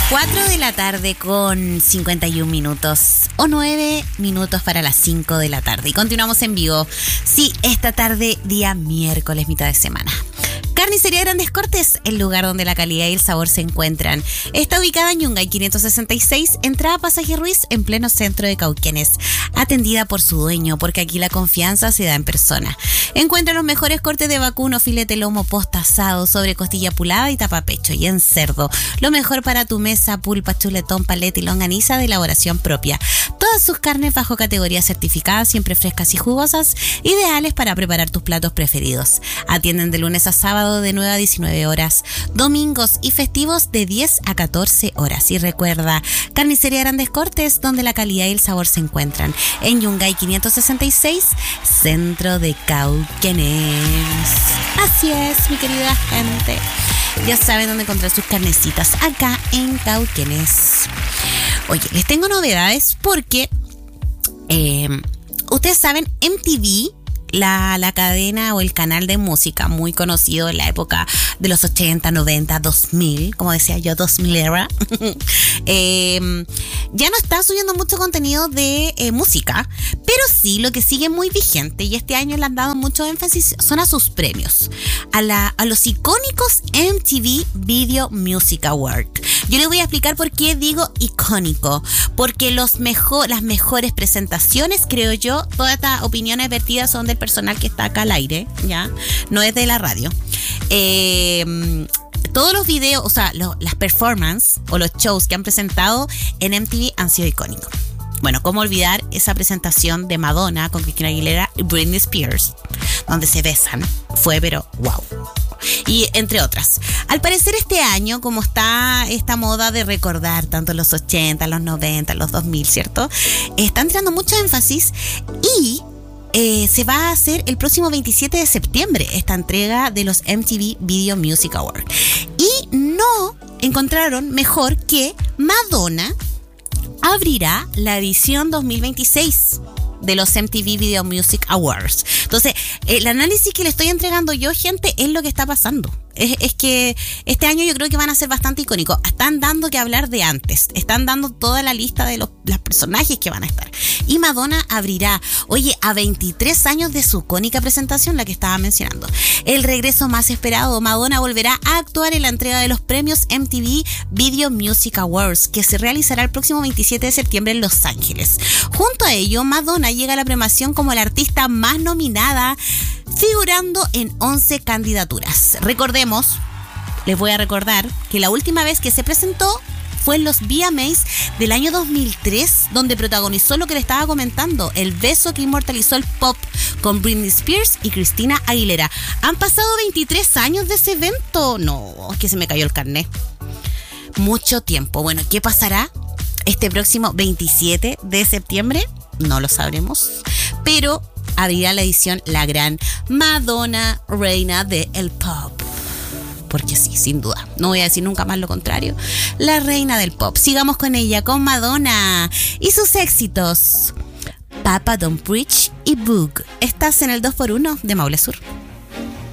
4 de la tarde con 51 minutos o 9 minutos para las 5 de la tarde. Y continuamos en vivo. Sí, esta tarde, día miércoles, mitad de semana. Carnicería Grandes Cortes, el lugar donde la calidad y el sabor se encuentran. Está ubicada en Yungay 566, entrada Pasaje Ruiz, en pleno centro de Cauquenes. Atendida por su dueño, porque aquí la confianza se da en persona. Encuentra los mejores cortes de vacuno, filete lomo, posta, asado, sobre costilla pulada y tapapecho. Y en cerdo, lo mejor para tu mesa, pulpa, chuletón, paleta y longaniza de elaboración propia. Todas sus carnes bajo categoría certificada, siempre frescas y jugosas, ideales para preparar tus platos preferidos. Atienden de lunes a sábado de 9 a 19 horas, domingos y festivos de 10 a 14 horas. Y recuerda, Carnicería Grandes Cortes, donde la calidad y el sabor se encuentran. En Yungay 566, centro de Cauquenes. Así es, mi querida gente. Ya saben dónde encontrar sus carnecitas, acá en Cauquenes. Oye, les tengo novedades porque ustedes saben, MTV, la cadena o el canal de música muy conocido en la época de los 80, 90, 2000, como decía yo, 2000 era, ya no está subiendo mucho contenido de música, pero sí lo que sigue muy vigente, y este año le han dado mucho énfasis, son a sus premios, a los icónicos MTV Video Music Award. Yo les voy a explicar por qué digo icónico, porque las mejores presentaciones, creo yo, todas estas opiniones vertidas son del personal que está acá al aire, ya, no es de la radio. Todos los videos, o sea, las performances o los shows que han presentado en MTV han sido icónicos. Bueno, cómo olvidar esa presentación de Madonna con Christina Aguilera y Britney Spears, donde se besan. Fue, pero wow. Y entre otras. Al parecer este año, como está esta moda de recordar tanto los 80, los 90, los 2000, ¿cierto? Están tirando mucho énfasis y se va a hacer el próximo 27 de septiembre esta entrega de los MTV Video Music Awards. Y no encontraron mejor que Madonna abrirá la edición 2026 de los MTV Video Music Awards. Entonces, el análisis que le estoy entregando yo, gente, es lo que está pasando. Es que este año yo creo que van a ser bastante icónicos. Están dando que hablar de antes. Están dando toda la lista de los personajes que van a estar. Y Madonna abrirá, oye, a 23 años de su icónica presentación, la que estaba mencionando. El regreso más esperado. Madonna volverá a actuar en la entrega de los premios MTV Video Music Awards, que se realizará el próximo 27 de septiembre en Los Ángeles. Junto a ello, Madonna llega a la premiación como la artista más nominada, figurando en 11 candidaturas. Les voy a recordar que la última vez que se presentó fue en los VMAs del año 2003, donde protagonizó lo que le estaba comentando, el beso que inmortalizó el pop con Britney Spears y Christina Aguilera. Han pasado 23 años de ese evento. No, es que se me cayó el carnet. Mucho tiempo. Bueno, ¿qué pasará este próximo 27 de septiembre? No lo sabremos, pero abrirá la edición la gran Madonna, reina del pop. Porque sí, sin duda. No voy a decir nunca más lo contrario. La reina del pop. Sigamos con ella, con Madonna y sus éxitos. Papa Don't Preach y Boog. Estás en el 2x1 de Maule Sur.